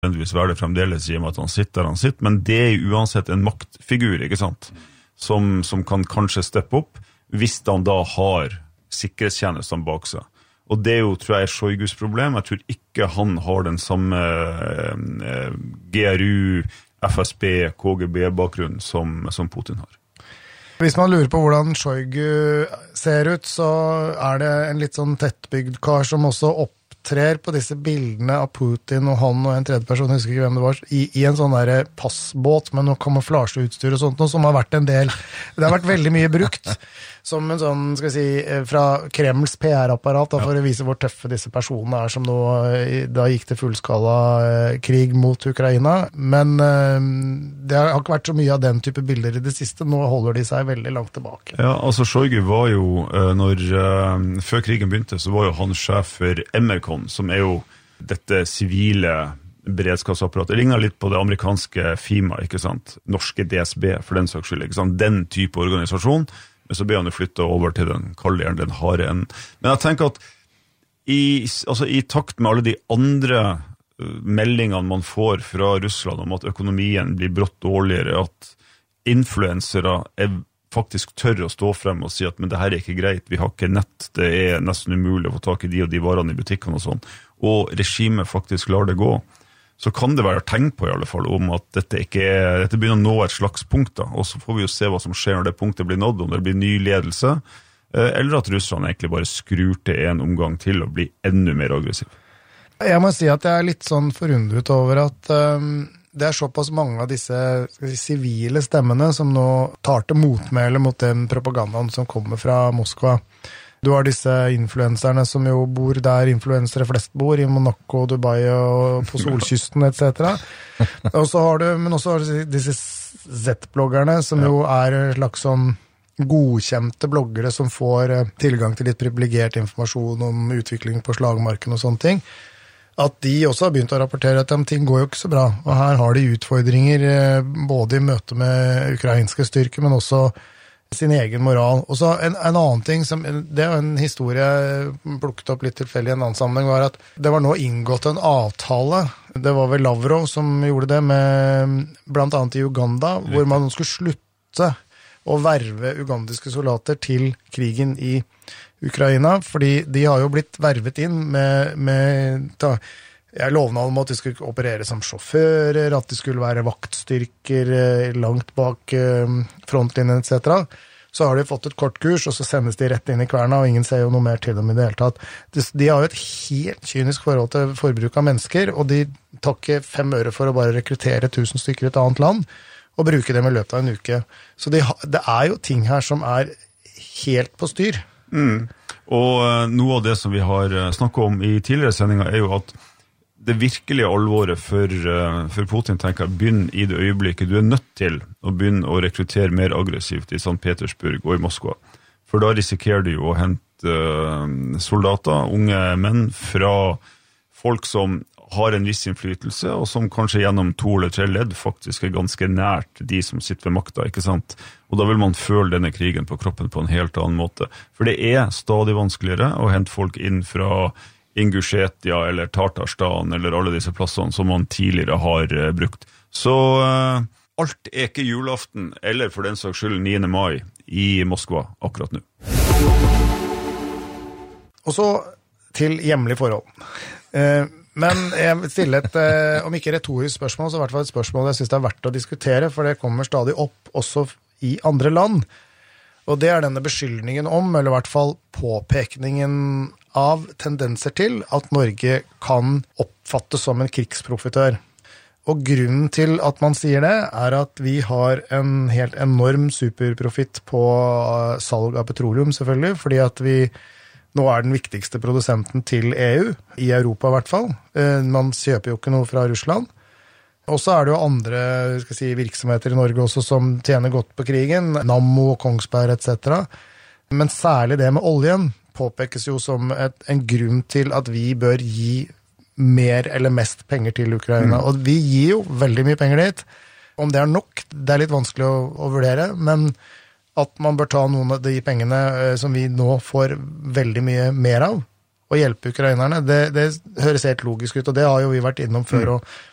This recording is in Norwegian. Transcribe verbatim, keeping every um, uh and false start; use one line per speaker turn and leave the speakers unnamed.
nødvendigvis være det fremdeles i og med at han sitter der han sitter, men det er uansett en maktfigur, ikke sant? Som, som kan kanskje steppe opp, hvis han da har sikkerhetstjenestene bak seg. Og det er jo, tror jeg, er Shoigus problem. Jeg tror ikke han har den samme eh, G R U, F S B, K G B-bakgrunn som, som Putin har.
Hvis man lurer på hvordan Shoigu ser ut, så er det en litt sånn tettbygd kar som også opptrer på disse bildene av Putin og han og en tredje person, jeg husker ikke hvem det var, i, i en sånn der passbåt med noe kamuflasjeutstyr og sånt, noe som har vært en del, det har vært veldig mye brukt som en sånn, skal vi si, fra Kremls P R-apparat, da, for å vise hvor tøffe disse personene er som nå, da gikk det fullskala krig mot Ukraina, men det har ikke vært så mye av den type bilder i det siste, nå holder de seg veldig langt tilbake.
Ja, altså Shoigu var jo, når, før krigen begynte, så var jo han sjef for Emerkon, som er jo dette sivile beredskapsapparatet. Det ligner litt på det amerikanske FEMA, ikke sant? Norske D S B, for den saks skyld, ikke sant? Den type organisasjon, men så ble han jo flyttet over til den kalde, den harde enden. Men jeg tenker at i, altså, i takt med alle de andre meldingene man får fra Russland om at økonomien blir brått dårligere, at influensere er faktisk tør å stå frem og si at men det her er ikke greit, vi har ikke nett, det er nesten umulig å få tak i de og de varene i butikkene og sånn, og regimet faktisk lar det gå, så kan det være tegn på i alle fall om at dette ikke er, dette begynner å nå et slags punkt da, og så får vi jo se hva som skjer når det punktet blir nådd, om det blir ny ledelse, eller at Russland egentlig bare skrur til en omgang til og blir enda mer aggressiv.
Jeg må si at jeg er litt sånn forundret over at um, det er såpass mange av disse skal vi si, sivile stemmene som nå tar til motmæle mot den propagandaen som kommer fra Moskva. Du har disse influenserne som jo bor der influensere flest bor, i Monaco, Dubai og på solkysten et cetera. Og så har du, men også har du disse Z-bloggerne som jo er slags sånn godkjente bloggere som får tilgang til litt privilegert informasjon om utvikling på slagmarken og sånne ting. At de også har begynt å rapportere at ting går jo ikke så bra, og her har de utfordringer både i møte med ukrainske styrker, men også sin egen moral. Og så en, en annen ting, som, det er jo en historie plukket opp litt tilfeldig i en annen sammenheng, var at det var nå inngått en avtale, det var vel Lavrov som gjorde det med blant annet i Uganda, hvor man skulle slutte å verve ugandiske soldater til krigen i Ukraina, fordi de har jo blitt vervet inn med, med ta, jeg lovnad om at de skulle operere som sjåfører, at de skulle være vaktstyrker langt bak frontlinjen et cetera. Så har de fått et kort kurs, og så sendes de rett inn i kverna, og ingen ser jo noe mer til dem i det hele tatt. De, de har jo et helt kynisk forhold til forbruk av mennesker, og de tar ikke fem øre for å bare rekruttere tusen stykker i et annet land, og bruke dem i løpet av en uke. Så de, det er jo ting her som er helt på styr.
Mm. Og uh, noe av det som vi har uh, snakket om i tidligere sendinger er jo at det virkelige alvoret for, uh, for Putin tenker jeg begynner i det øyeblikket du er nødt til å begynne å rekruttere mer aggressivt i Sankt Petersburg og i Moskva. For da risikerer du jo å hente uh, soldater, unge menn fra folk som har en viss innflytelse, og som kanskje gjennom to eller tre ledd faktisk er ganske nært de som sitter ved makta, ikke sant? Og da vil man føle denne krigen på kroppen på en helt annen måte. For det er stadig vanskeligere å hente folk inn fra Ingushetia eller Tatarstan eller alle disse plassene som man tidligere har uh, brukt. Så uh, alt er ikke julaften, eller for den saks skyld niende mai i Moskva akkurat nå.
Og så til hjemlige forhold. Uh, Men jeg vil stille et, eh, om ikke retorisk spørsmål, så i hvert fall et spørsmål jeg synes det er verdt å diskutere, for det kommer stadig opp også i andre land. Og det er denne beskyldningen om, eller i hvert fall påpekningen av tendenser til, at Norge kan oppfattes som en krigsprofitør. Og grunnen til at man sier det, er at vi har en helt enorm superprofitt på salg av petroleum, selvfølgelig, fordi at vi nå er den viktigste produsenten til E U, i Europa i hvert fall. Man kjøper jo ikke noe fra Russland. Og så er det jo andre skal si, virksomheter i Norge også som tjener godt på krigen, Nammo, Kongsberg et cetera. Men særlig det med oljen påpekes jo som et, en grunn til at vi bør gi mer eller mest penger til Ukraina. Mm. Og vi gir jo veldig mye penger dit. Om det er nok, det er litt vanskelig å, å vurdere, men at man bør ta noen av de pengene eh, som vi nå får veldig mye mer av, og hjelpe ukrainerne, det, det høres helt logisk ut, og det har jo vi vært innom før, mm. og